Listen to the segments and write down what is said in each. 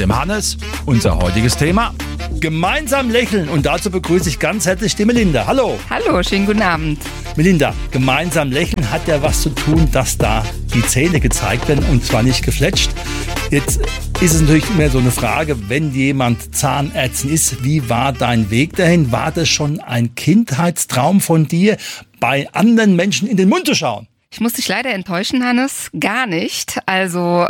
dem Hannes. Unser heutiges Thema: gemeinsam lächeln. Und dazu begrüße ich ganz herzlich die Melinda. Hallo. Hallo, schönen guten Abend. Melinda, gemeinsam lächeln hat ja was zu tun, dass da die Zähne gezeigt werden und zwar nicht gefletscht. Jetzt ist es natürlich immer so eine Frage, wenn jemand Zahnärztin ist, wie war dein Weg dahin? War das schon ein Kindheitstraum von dir, bei anderen Menschen in den Mund zu schauen? Ich muss dich leider enttäuschen, Hannes, gar nicht. Also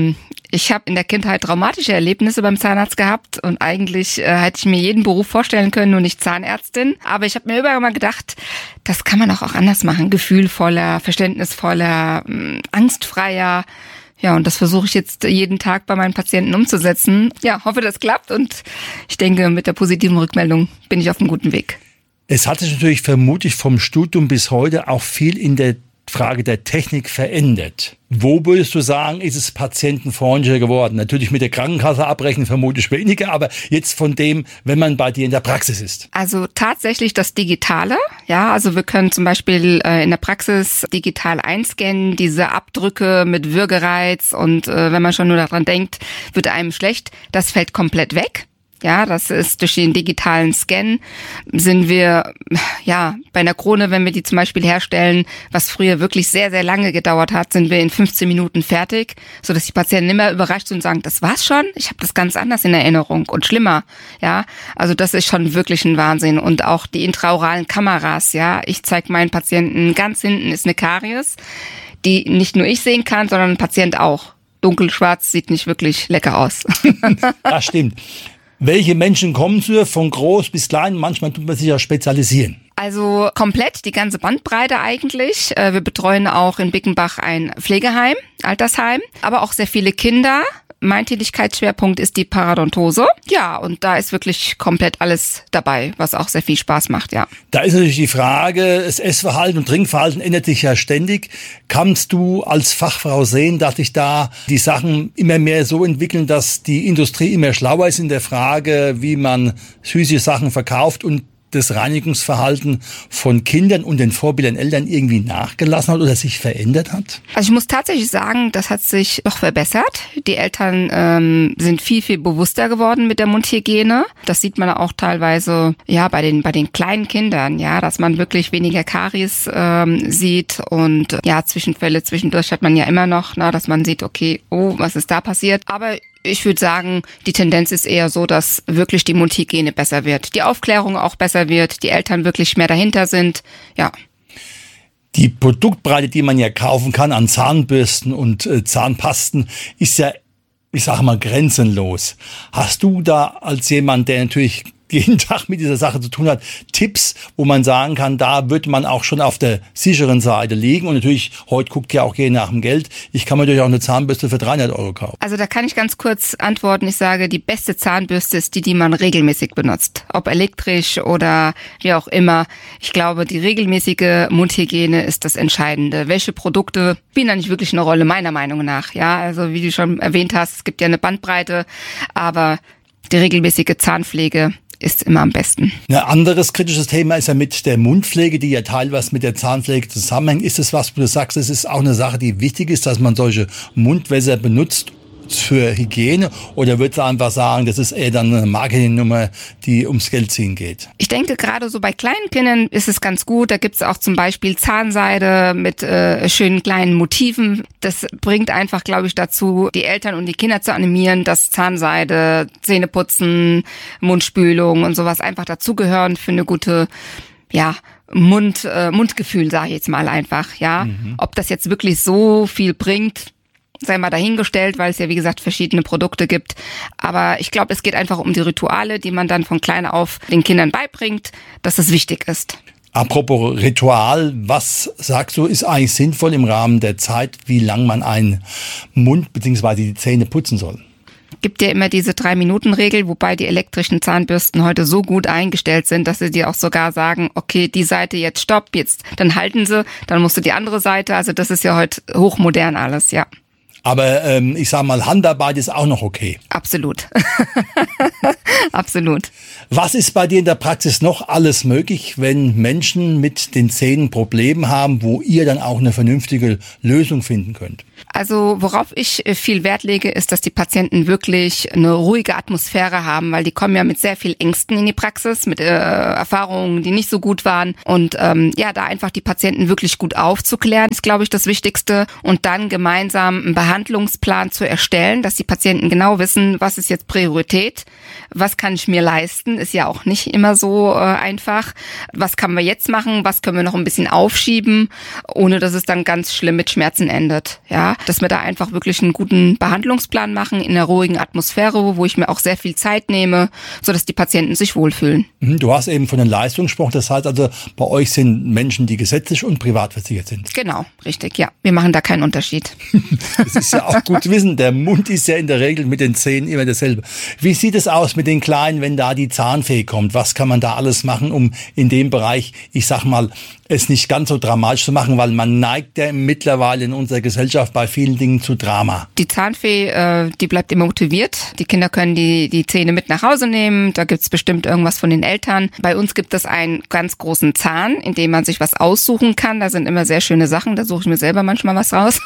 ich habe in der Kindheit traumatische Erlebnisse beim Zahnarzt gehabt und eigentlich hätte ich mir jeden Beruf vorstellen können, nur nicht Zahnärztin. Aber ich habe mir immer gedacht, das kann man auch anders machen. Gefühlvoller, verständnisvoller, angstfreier. Ja, und das versuche ich jetzt jeden Tag bei meinen Patienten umzusetzen. Ja, hoffe, das klappt und ich denke, mit der positiven Rückmeldung bin ich auf einem guten Weg. Es hat sich natürlich vermutlich vom Studium bis heute auch viel in der Frage der Technik verändert. Wo würdest du sagen, ist es patientenfreundlicher geworden? Natürlich mit der Krankenkasse abrechnen vermutlich weniger, aber jetzt von dem, wenn man bei dir in der Praxis ist. Also tatsächlich das Digitale. Ja, also wir können zum Beispiel in der Praxis digital einscannen, diese Abdrücke mit Würgereiz und wenn man schon nur daran denkt, wird einem schlecht. Das fällt komplett weg. Ja, das ist durch den digitalen Scan sind wir, ja, bei einer Krone, wenn wir die zum Beispiel herstellen, was früher wirklich sehr, sehr lange gedauert hat, sind wir in 15 Minuten fertig, sodass die Patienten immer überrascht sind und sagen, das war's schon? Ich habe das ganz anders in Erinnerung und schlimmer. Ja, also das ist schon wirklich ein Wahnsinn. Und auch die intraoralen Kameras, ja, ich zeige meinen Patienten, ganz hinten ist eine Karies, die nicht nur ich sehen kann, sondern ein Patient auch. Dunkelschwarz sieht nicht wirklich lecker aus. Das stimmt. Welche Menschen kommen zu dir, von groß bis klein? Manchmal tut man sich ja spezialisieren. Also komplett die ganze Bandbreite eigentlich. Wir betreuen auch in Bickenbach ein Pflegeheim, Altersheim, aber auch sehr viele Kinder. Mein Tätigkeitsschwerpunkt ist die Parodontose. Ja, und da ist wirklich komplett alles dabei, was auch sehr viel Spaß macht, ja. Da ist natürlich die Frage, das Essverhalten und Trinkverhalten ändert sich ja ständig. Kannst du als Fachfrau sehen, dass sich da die Sachen immer mehr so entwickeln, dass die Industrie immer schlauer ist in der Frage, wie man süße Sachen verkauft und das Reinigungsverhalten von Kindern und den Vorbildern Eltern irgendwie nachgelassen hat oder sich verändert hat? Also ich muss tatsächlich sagen, das hat sich doch verbessert. Die Eltern sind viel, viel bewusster geworden mit der Mundhygiene. Das sieht man auch teilweise ja bei den kleinen Kindern, ja, dass man wirklich weniger Karies sieht und ja, Zwischenfälle zwischendurch hat man ja immer noch, dass man sieht, okay, oh, was ist da passiert? Aber ich würde sagen, die Tendenz ist eher so, dass wirklich die Mundhygiene besser wird, die Aufklärung auch besser wird, die Eltern wirklich mehr dahinter sind, ja. Die Produktbreite, die man ja kaufen kann an Zahnbürsten und Zahnpasten, ist ja, ich sage mal, grenzenlos. Hast du da als jemand, der natürlich jeden Tag mit dieser Sache zu tun hat, Tipps, wo man sagen kann, da wird man auch schon auf der sicheren Seite liegen? Und natürlich, heute guckt ja auch jeder nach dem Geld. Ich kann mir natürlich auch eine Zahnbürste für 300 € kaufen. Also da kann ich ganz kurz antworten. Ich sage, die beste Zahnbürste ist die, die man regelmäßig benutzt. Ob elektrisch oder wie auch immer. Ich glaube, die regelmäßige Mundhygiene ist das Entscheidende. Welche Produkte spielen da nicht wirklich eine Rolle, meiner Meinung nach? Ja, also wie du schon erwähnt hast, es gibt ja eine Bandbreite, aber die regelmäßige Zahnpflege ist immer am besten. Ein anderes kritisches Thema ist ja mit der Mundpflege, die ja teilweise mit der Zahnpflege zusammenhängt. Ist es was, wo du sagst, es ist auch eine Sache, die wichtig ist, dass man solche Mundwässer benutzt für Hygiene? Oder würdest du einfach sagen, das ist eher dann eine Marketingnummer, die ums Geld ziehen geht? Ich denke, gerade so bei kleinen Kindern ist es ganz gut. Da gibt es auch zum Beispiel Zahnseide mit schönen kleinen Motiven. Das bringt einfach, glaube ich, dazu, die Eltern und die Kinder zu animieren, dass Zahnseide, Zähneputzen, Mundspülung und sowas einfach dazugehören für eine gute, ja, Mundgefühl, sage ich jetzt mal einfach. Ja, Ob das jetzt wirklich so viel bringt, sei mal dahingestellt, weil es ja, wie gesagt, verschiedene Produkte gibt. Aber ich glaube, es geht einfach um die Rituale, die man dann von klein auf den Kindern beibringt, dass es wichtig ist. Apropos Ritual, was sagst du, ist eigentlich sinnvoll im Rahmen der Zeit, wie lang man einen Mund bzw. die Zähne putzen soll? Gibt ja immer diese 3-Minuten-Regel, wobei die elektrischen Zahnbürsten heute so gut eingestellt sind, dass sie dir auch sogar sagen, okay, die Seite jetzt stopp, jetzt, dann halten sie, dann musst du die andere Seite. Also das ist ja heute hochmodern alles, ja. Aber ich sage mal, Handarbeit ist auch noch okay. Absolut. Absolut. Was ist bei dir in der Praxis noch alles möglich, wenn Menschen mit den Zähnen Probleme haben, wo ihr dann auch eine vernünftige Lösung finden könnt? Also worauf ich viel Wert lege, ist, dass die Patienten wirklich eine ruhige Atmosphäre haben, weil die kommen ja mit sehr viel Ängsten in die Praxis, mit Erfahrungen, die nicht so gut waren. Und da einfach die Patienten wirklich gut aufzuklären, ist, glaube ich, das Wichtigste. Und dann gemeinsam einen Behandlungsplan zu erstellen, dass die Patienten genau wissen, was ist jetzt Priorität, was kann ich mir leisten, ist ja auch nicht immer so einfach. Was können wir jetzt machen, was können wir noch ein bisschen aufschieben, ohne dass es dann ganz schlimm mit Schmerzen endet. Ja, dass wir da einfach wirklich einen guten Behandlungsplan machen in einer ruhigen Atmosphäre, wo ich mir auch sehr viel Zeit nehme, sodass die Patienten sich wohlfühlen. Du hast eben von den Leistungen gesprochen. Das heißt also, bei euch sind Menschen, die gesetzlich und privat versichert sind. Genau, richtig, ja. Wir machen da keinen Unterschied. Das ist ja auch gut zu wissen. Der Mund ist ja in der Regel mit den Zähnen immer dasselbe. Wie sieht es aus mit den Kleinen, wenn da die Zahnfee kommt? Was kann man da alles machen, um in dem Bereich, ich sag mal, es nicht ganz so dramatisch zu machen, weil man neigt ja mittlerweile in unserer Gesellschaft bei vielen Dingen zu Drama. Die Zahnfee, die bleibt immer motiviert. Die Kinder können die Zähne mit nach Hause nehmen. Da gibt's bestimmt irgendwas von den Eltern. Bei uns gibt es einen ganz großen Zahn, in dem man sich was aussuchen kann. Da sind immer sehr schöne Sachen. Da suche ich mir selber manchmal was raus.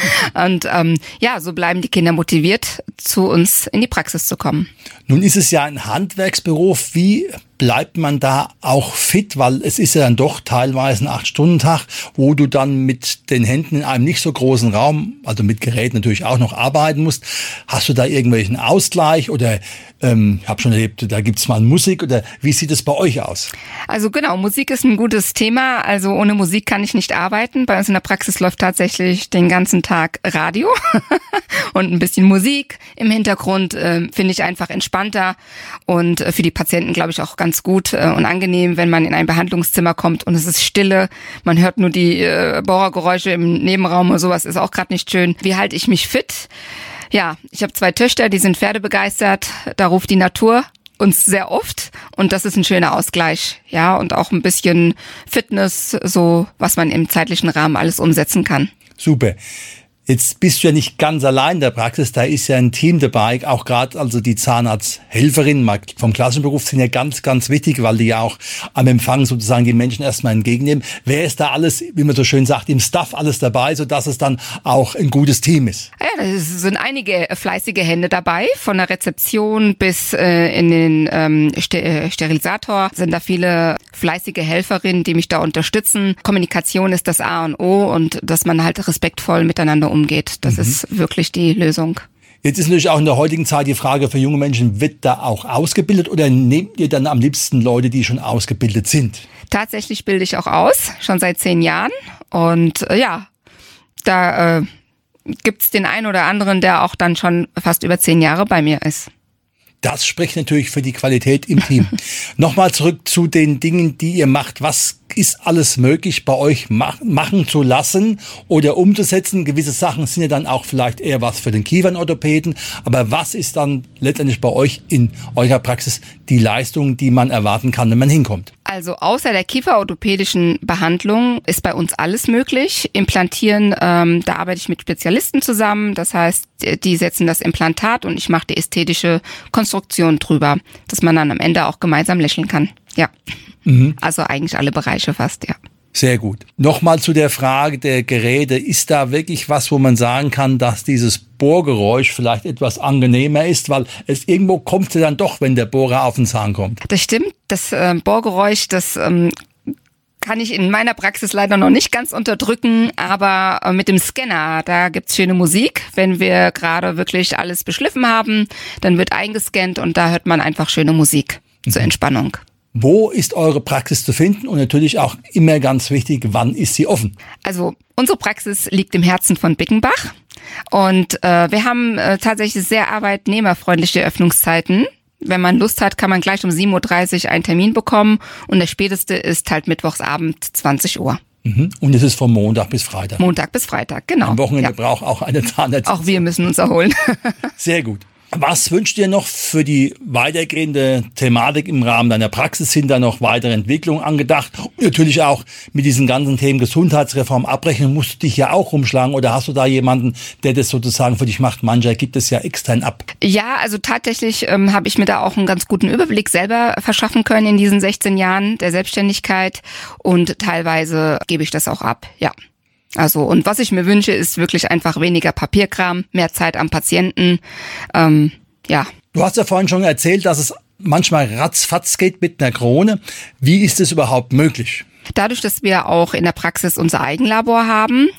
Und so bleiben die Kinder motiviert, zu uns in die Praxis zu kommen. Nun ist es ja ein Handwerksberuf. Wie bleibt man da auch fit? Weil es ist ja dann doch teilweise ein 8-Stunden-Tag, wo du dann mit den Händen in einem nicht so großen Raum, also mit Geräten natürlich auch noch arbeiten musst. Hast du da irgendwelchen Ausgleich oder ich habe schon erlebt, da gibt's mal Musik oder wie sieht es bei euch aus? Also genau, Musik ist ein gutes Thema. Also ohne Musik kann ich nicht arbeiten. Bei uns in der Praxis läuft tatsächlich den ganzen Tag Radio und ein bisschen Musik im Hintergrund, finde ich einfach entspannter und für die Patienten, glaube ich, auch ganz gut und angenehm, wenn man in ein Behandlungszimmer kommt und es ist Stille, man hört nur die Bohrergeräusche im Nebenraum oder sowas, ist auch gerade nicht schön. Wie halte ich mich fit? Ja, ich habe 2 Töchter, die sind pferdebegeistert, da ruft die Natur uns sehr oft und das ist ein schöner Ausgleich, ja, und auch ein bisschen Fitness, so was man im zeitlichen Rahmen alles umsetzen kann. Super. Jetzt bist du ja nicht ganz allein in der Praxis, da ist ja ein Team dabei, auch gerade also die Zahnarzthelferinnen vom klassischen Beruf sind ja ganz, ganz wichtig, weil die ja auch am Empfang sozusagen die Menschen erstmal entgegennehmen. Wer ist da alles, wie man so schön sagt, im Staff alles dabei, sodass es dann auch ein gutes Team ist? Ja, es sind einige fleißige Hände dabei, von der Rezeption bis in den Sterilisator sind da viele fleißige Helferinnen, die mich da unterstützen. Kommunikation ist das A und O und dass man halt respektvoll miteinander umgeht. Das ist wirklich die Lösung. Jetzt ist natürlich auch in der heutigen Zeit die Frage für junge Menschen, wird da auch ausgebildet oder nehmt ihr dann am liebsten Leute, die schon ausgebildet sind? Tatsächlich bilde ich auch aus, schon seit 10 Jahren. Und da gibt's den einen oder anderen, der auch dann schon fast über 10 Jahre bei mir ist. Das spricht natürlich für die Qualität im Team. Nochmal zurück zu den Dingen, die ihr macht. Was ist alles möglich bei euch machen zu lassen oder umzusetzen? Gewisse Sachen sind ja dann auch vielleicht eher was für den Kiefernorthopäden. Aber was ist dann letztendlich bei euch in eurer Praxis die Leistung, die man erwarten kann, wenn man hinkommt? Also außer der kieferorthopädischen Behandlung ist bei uns alles möglich. Implantieren, da arbeite ich mit Spezialisten zusammen. Das heißt, die setzen das Implantat und ich mache die ästhetische Konstruktion drüber, dass man dann am Ende auch gemeinsam lächeln kann. Ja, also eigentlich alle Bereiche fast, ja. Sehr gut. Nochmal zu der Frage der Geräte. Ist da wirklich was, wo man sagen kann, dass dieses Bohrgeräusch vielleicht etwas angenehmer ist? Weil es irgendwo kommt ja dann doch, wenn der Bohrer auf den Zahn kommt. Das stimmt. Das Bohrgeräusch, das kann ich in meiner Praxis leider noch nicht ganz unterdrücken, aber mit dem Scanner, da gibt's schöne Musik. Wenn wir gerade wirklich alles beschliffen haben, dann wird eingescannt und da hört man einfach schöne Musik zur Entspannung. Wo ist eure Praxis zu finden? Und natürlich auch immer ganz wichtig, wann ist sie offen? Also unsere Praxis liegt im Herzen von Bickenbach und wir haben tatsächlich sehr arbeitnehmerfreundliche Öffnungszeiten. Wenn man Lust hat, kann man gleich um 7.30 Uhr einen Termin bekommen und der späteste ist halt mittwochsabend 20 Uhr. Und es ist von Montag bis Freitag? Montag bis Freitag, genau. Am Wochenende braucht auch eine Zahnärztin. Auch wir müssen uns erholen. Sehr gut. Was wünscht ihr noch für die weitergehende Thematik im Rahmen deiner Praxis? Sind da noch weitere Entwicklungen angedacht? Und natürlich auch mit diesen ganzen Themen Gesundheitsreform abbrechen, musst du dich ja auch rumschlagen oder hast du da jemanden, der das sozusagen für dich macht? Mancher gibt es ja extern ab. Ja, also tatsächlich habe ich mir da auch einen ganz guten Überblick selber verschaffen können in diesen 16 Jahren der Selbstständigkeit und teilweise gebe ich das auch ab, ja. Also, und was ich mir wünsche, ist wirklich einfach weniger Papierkram, mehr Zeit am Patienten. Ja. Du hast ja vorhin schon erzählt, dass es manchmal ratzfatz geht mit einer Krone. Wie ist es überhaupt möglich? Dadurch, dass wir auch in der Praxis unser Eigenlabor haben,